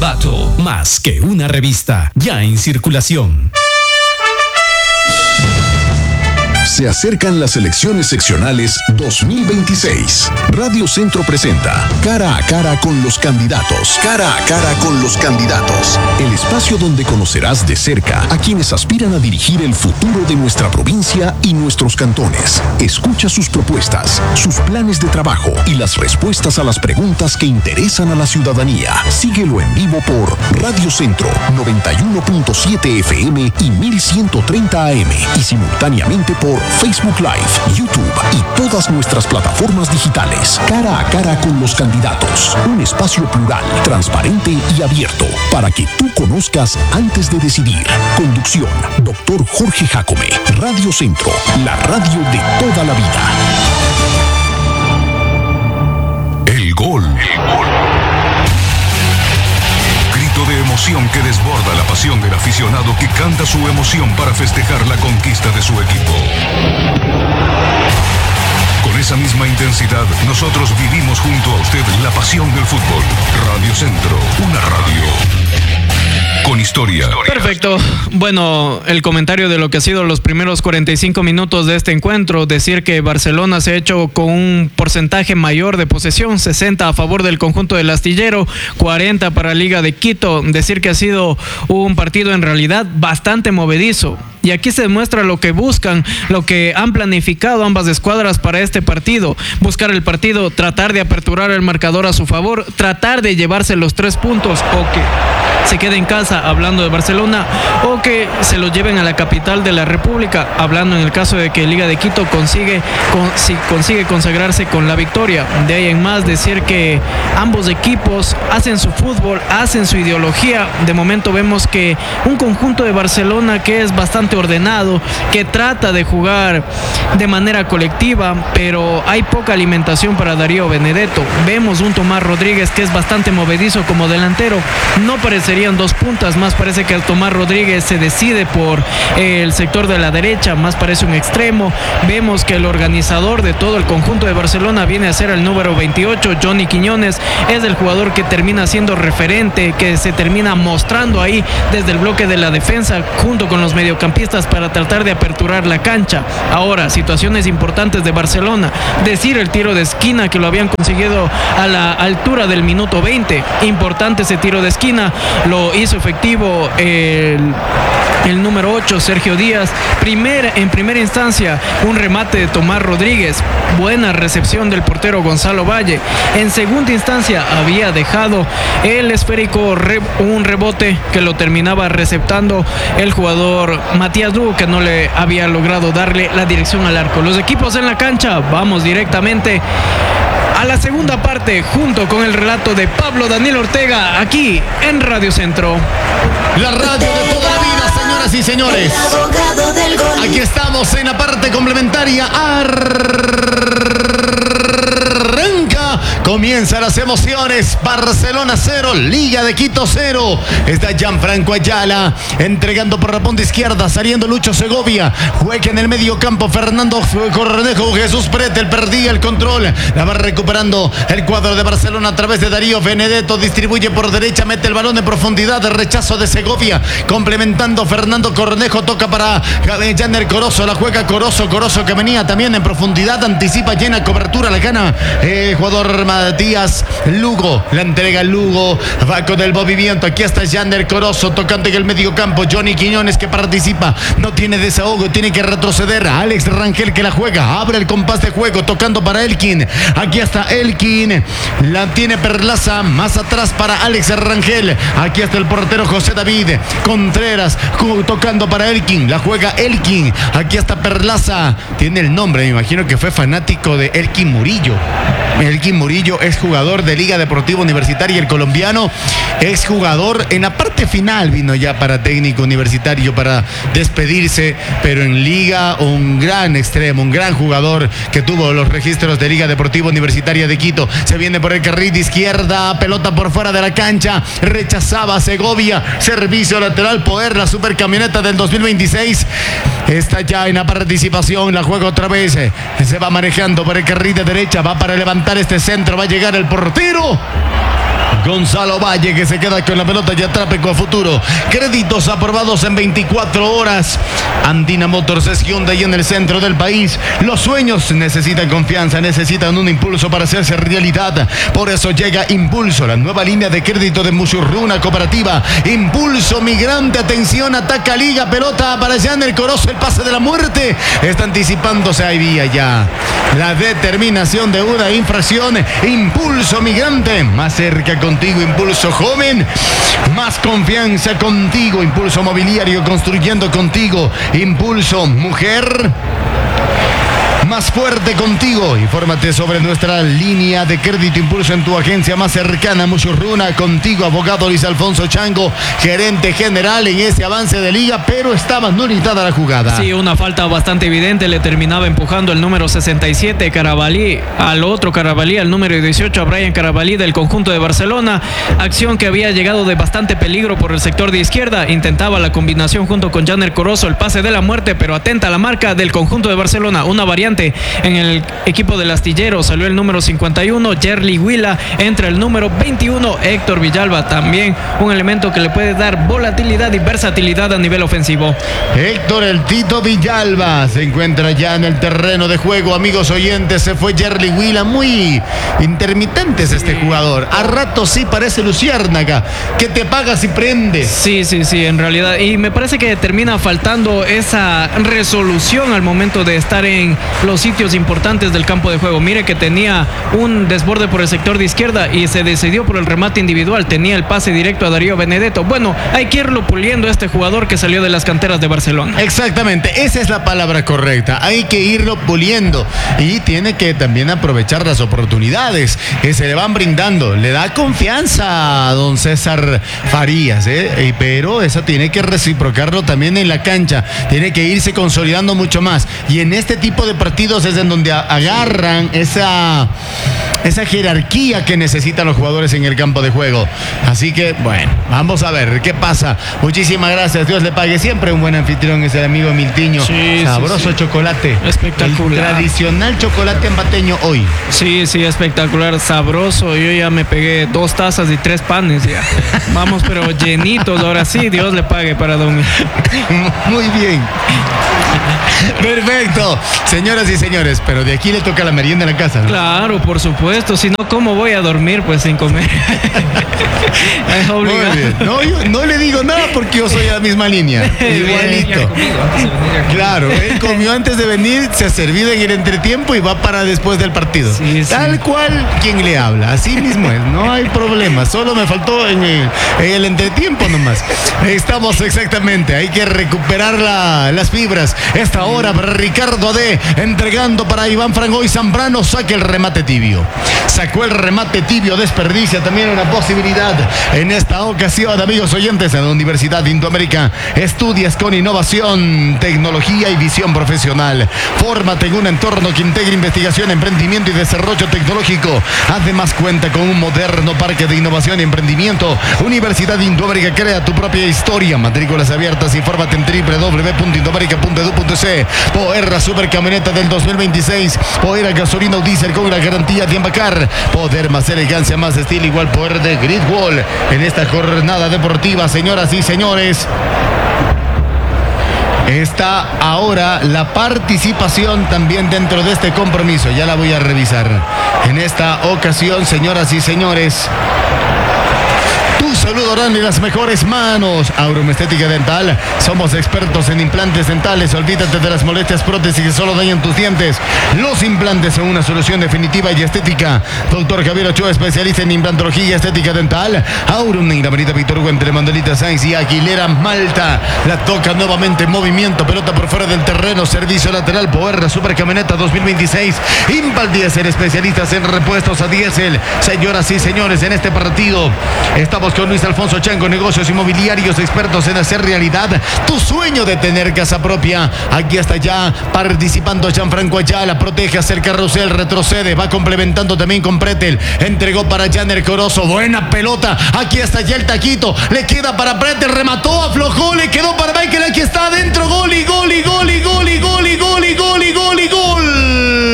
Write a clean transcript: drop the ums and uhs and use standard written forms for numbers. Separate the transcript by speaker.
Speaker 1: Ambato, más que una revista, ya en circulación.
Speaker 2: Se acercan las elecciones seccionales 2026. Radio Centro presenta Cara a Cara con los candidatos. Cara a Cara con los candidatos. El espacio donde conocerás de cerca a quienes aspiran a dirigir el futuro de nuestra provincia y nuestros cantones. Escucha sus propuestas, sus planes de trabajo y las respuestas a las preguntas que interesan a la ciudadanía. Síguelo en vivo por Radio Centro 91.7 FM y 1130 AM y simultáneamente por Facebook Live, YouTube y todas nuestras plataformas digitales. Cara a Cara con los candidatos. Un espacio plural, transparente y abierto para que tú conozcas antes de decidir. Conducción, Dr. Jorge Jácome. Radio Centro, la radio de toda la vida.
Speaker 3: El gol. Grito de emoción que desborda la pasión del aficionado que canta su emoción para festejar la conquista de su equipo. Con esa misma intensidad, nosotros vivimos junto a usted la pasión del fútbol. Radio Centro, una radio con historia.
Speaker 4: Perfecto. Bueno, el comentario de lo que ha sido los primeros 45 minutos de este encuentro, decir que Barcelona se ha hecho con un porcentaje mayor de posesión, 60 a favor del conjunto del Astillero, 40 para Liga de Quito, decir que ha sido un partido en realidad bastante movedizo. Y aquí se demuestra lo que buscan, lo que han planificado ambas escuadras para este partido. Buscar el partido, tratar de aperturar el marcador a su favor, tratar de llevarse los 3 puntos o que se quede en casa, hablando de Barcelona, o que se lo lleven a la capital de la República, hablando en el caso de que Liga de Quito consigue consagrarse con la victoria. De ahí en más, decir que ambos equipos hacen su fútbol, hacen su ideología. De momento vemos que un conjunto de Barcelona que es bastante ordenado, que trata de jugar de manera colectiva, pero hay poca alimentación para Darío Benedetto. Vemos un Tomás Rodríguez que es bastante movedizo como delantero. No parecerían 2 puntas, más parece que el Tomás Rodríguez se decide por el sector de la derecha, más parece un extremo. Vemos que el organizador de todo el conjunto de Barcelona viene a ser el número 28, Johnny Quiñones, es el jugador que termina siendo referente, que se termina mostrando ahí desde el bloque de la defensa junto con los mediocampistas para tratar de aperturar la cancha. Ahora, situaciones importantes de Barcelona, decir el tiro de esquina que lo habían conseguido a la altura del minuto 20, importante ese tiro de esquina, lo hizo efectivo el número 8, Sergio Díaz. En primera instancia, un remate de Tomás Rodríguez, buena recepción del portero Gonzalo Valle. En segunda instancia, había dejado el esférico un rebote que lo terminaba receptando el jugador Matías Lugo, que no le había logrado darle la dirección al arco. Los equipos en la cancha, vamos directamente a la segunda parte, junto con el relato de Pablo Daniel Ortega, aquí en Radio Centro.
Speaker 5: La radio de toda la vida, señoras y señores. Aquí estamos en la parte complementaria. Comienzan las emociones. Barcelona 0, Liga de Quito 0. Está Gianfranco Ayala entregando por la punta izquierda, saliendo Lucho Segovia. Juega en el medio campo Fernando Cornejo. Jesús Pretel perdía el control. La va recuperando el cuadro de Barcelona a través de Darío Benedetto. Distribuye por derecha, mete el balón en profundidad. Rechazo de Segovia. Complementando Fernando Cornejo. Toca para Janer Corozo. La juega Corozo que venía también en profundidad. Anticipa, llena cobertura. La gana jugador Matías Lugo, la entrega Lugo, va con el movimiento. Aquí está Janer Corozo tocando en el medio campo. Johnny Quiñones que participa, no tiene desahogo, tiene que retroceder. Alex Rangel que la juega, abre el compás de juego, tocando para Elkin. Aquí está Elkin, la tiene Perlaza, más atrás para Alex Rangel. Aquí está el portero José David Contreras tocando para Elkin, la juega Elkin. Aquí está Perlaza, tiene el nombre, me imagino que fue fanático de Elkin Murillo. Elkin Murillo es jugador de Liga Deportiva Universitaria, el colombiano, es jugador en la parte final, vino ya para técnico universitario para despedirse, pero en Liga un gran extremo, un gran jugador que tuvo los registros de Liga Deportiva Universitaria de Quito. Se viene por el carril de izquierda, pelota por fuera de la cancha, rechazaba Segovia, servicio lateral, poder, la supercamioneta del 2026 está ya en la participación, la juega otra vez, se va manejando por el carril de derecha, va para levantar este centro, va a llegar el portero Gonzalo Valle, que se queda con la pelota y Trápico a futuro. Créditos aprobados en 24 horas. Andina Motors es Hyundai en el centro del país. Los sueños necesitan confianza, necesitan un impulso para hacerse realidad. Por eso llega Impulso, la nueva línea de crédito de Musurruna Cooperativa. Impulso Migrante, atención, ataca Liga, pelota para Janer Corozo, el pase de la muerte. Está anticipándose, ahí vía ya la determinación de una infracción. Impulso Migrante, más cerca contigo. Impulso Joven, más confianza contigo. Impulso Mobiliario, construyendo contigo. Impulso Mujer, más fuerte contigo. Infórmate sobre nuestra línea de crédito Impulso en tu agencia más cercana. Musurruna contigo. Abogado Luis Alfonso Chango, gerente general en ese avance de liga, pero estaba anulitada la jugada.
Speaker 4: Sí, una falta bastante evidente. Le terminaba empujando el número 67 Carabalí al otro Carabalí, al número 18 a Brian Carabalí del conjunto de Barcelona. Acción que había llegado de bastante peligro por el sector de izquierda. Intentaba la combinación junto con Janer Corozo, el pase de la muerte, pero atenta a la marca del conjunto de Barcelona. Una variante en el equipo del astillero. Salió el número 51 Jerly Huila, entra el número 21 Héctor Villalba, también un elemento que le puede dar volatilidad y versatilidad a nivel ofensivo.
Speaker 5: Héctor el Tito Villalba se encuentra ya en el terreno de juego. Amigos oyentes, se fue Jerly Huila. Muy intermitente es este jugador. A rato sí parece luciérnaga, que te apagas y prende.
Speaker 4: Sí, en realidad. Y me parece que termina faltando esa resolución al momento de estar en los sitios importantes del campo de juego. Mire que tenía un desborde por el sector de izquierda y se decidió por el remate individual. Tenía el pase directo a Darío Benedetto. Bueno, hay que irlo puliendo a este jugador que salió de las canteras de Barcelona.
Speaker 5: Exactamente, esa es la palabra correcta. Hay que irlo puliendo y tiene que también aprovechar las oportunidades que se le van brindando. Le da confianza a don César Farías, pero eso tiene que reciprocarlo también en la cancha. Tiene que irse consolidando mucho más. Y en este tipo de partidos es en donde agarran esa jerarquía que necesitan los jugadores en el campo de juego. Así que, bueno, vamos a ver qué pasa. Muchísimas gracias, Dios le pague. Siempre un buen anfitrión es el amigo Miltiño. Sabroso chocolate.
Speaker 4: Espectacular.
Speaker 5: El tradicional chocolate ambateño hoy.
Speaker 4: Sí, espectacular, sabroso. Yo ya me pegué 2 tazas y 3 panes ya. Vamos, pero llenitos. Ahora sí, Dios le pague para dormir.
Speaker 5: Muy bien. Perfecto. Señoras y señores, pero de aquí le toca la merienda en la casa, ¿no?
Speaker 4: Claro, por supuesto. Si no, ¿cómo voy a dormir? Pues sin comer. Es obligado.
Speaker 5: Muy bien. No, yo no le digo nada porque yo soy de la misma línea. Igualito. Claro, él comió antes de venir, se ha servido en el entretiempo y va para después del partido. Tal cual quien le habla. Así mismo es, no hay problema. Solo me faltó en el entretiempo nomás. Estamos exactamente, hay que recuperar las fibras. Esta hora para Ricardo Ade, entregando para Iván Frangoy Zambrano, saque el remate tibio. Sacó el remate tibio, desperdicia también una posibilidad. En esta ocasión, amigos oyentes, en la Universidad de Indoamérica, estudias con innovación, tecnología y visión profesional. Fórmate en un entorno que integre investigación, emprendimiento y desarrollo tecnológico. Además, cuenta con un moderno parque de innovación y emprendimiento. Universidad de Indoamérica, crea tu propia historia. Matrículas abiertas, infórmate en www.indoamerica.edu.c. Poerra Super Camioneta del 2026. Poerra gasolina o diésel con la garantía de Embacar. Poder más elegancia, más estilo, igual poder de Grid Wall. En esta jornada deportiva, señoras y señores, está ahora la participación también dentro de este compromiso. Ya la voy a revisar. En esta ocasión, señoras y señores, tu salud oral en las mejores manos. Aurum Estética Dental. Somos expertos en implantes dentales. Olvídate de las molestias prótesis que solo dañan tus dientes. Los implantes son una solución definitiva y estética. Doctor Javier Ochoa, especialista en implantología y estética dental. Aurum en la avenida Víctor Hugo entre Mandelita Sainz y Aguilera Malta. La toca nuevamente en movimiento. Pelota por fuera del terreno. Servicio lateral. Poerra Super Camioneta 2026. Impal Diesel, especialistas en repuestos a diésel. Señoras y señores, en este partido estamos con Luis Alfonso Chango, negocios inmobiliarios, expertos en hacer realidad tu sueño de tener casa propia. Aquí está ya participando Gianfranco Ayala, protege hacia el carrusel, retrocede, va complementando también con Pretel, entregó para Janer Corozo, buena pelota, aquí está ya el taquito, le queda para Pretel, remató, aflojó, le quedó para Michael, aquí está adentro, gol y gol y gol y gol y gol y gol y gol y gol y gol.